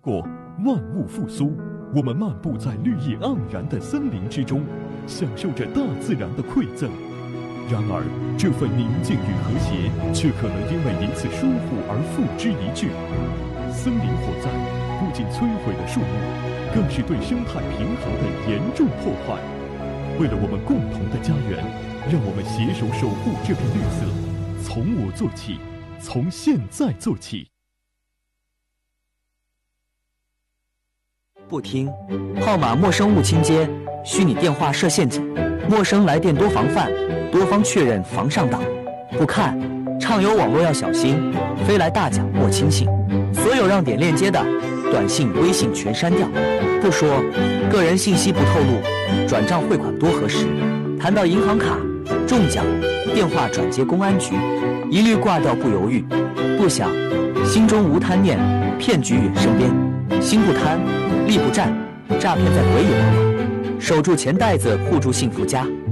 过万物复苏，我们漫步在绿意盎然的森林之中，享受着大自然的馈赠。然而，这份宁静与和谐，却可能因为一次疏忽而付之一炬。森林火灾不仅摧毁了树木，更是对生态平衡的严重破坏。为了我们共同的家园，让我们携手守护这片绿色，从我做起，从现在做起。 不听，号码陌生勿倾接，虚拟电话设陷阱，陌生来电多防范，多方确认防上当。不看，畅游网络要小心，飞来大奖莫轻信。所有让点链接的短信、微信全删掉。不说，个人信息不透露，转账汇款多核实。谈到银行卡、中奖、电话转接公安局，一律挂掉不犹豫。不想，心中无贪念，骗局远身边。心不贪，力不战，诈骗在鬼眼。守住钱袋子，护住幸福家。